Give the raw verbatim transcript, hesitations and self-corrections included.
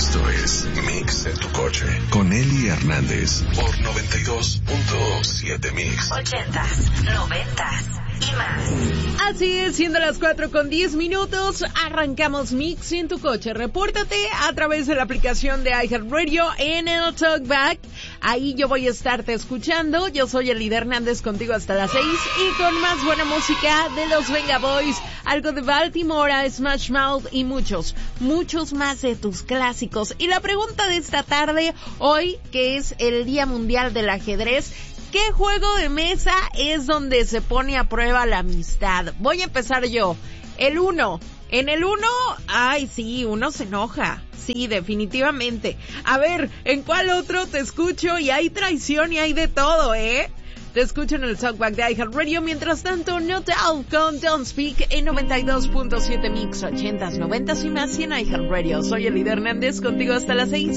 Esto es Mix en tu coche con Eli Hernández por noventa y dos punto siete Mix. Ochentas, noventas y más. Así es, siendo las cuatro con diez minutos, arrancamos Mix en tu coche. Repórtate a través de la aplicación de iHeartRadio en el Talkback. Ahí yo voy a estarte escuchando. Yo soy Eli Hernández, contigo hasta las seis y con más buena música de los Venga Boys, algo de Baltimore, Smash Mouth y muchos, muchos más de tus clásicos. Y la pregunta de esta tarde, hoy, que es el Día Mundial del Ajedrez, ¿qué juego de mesa es donde se pone a prueba la amistad? Voy a empezar yo. El uno. En el uno, ay, sí, uno se enoja. Sí, definitivamente. A ver, ¿en cuál otro te escucho? Y hay traición y hay de todo, ¿eh? Te escucho en el Talkback de iHeartRadio. Mientras tanto, No Doubt con Don't Speak en noventa y dos punto siete Mix, ochentas, noventas y más y en iHeartRadio. Soy Eli Hernández, contigo hasta las seis.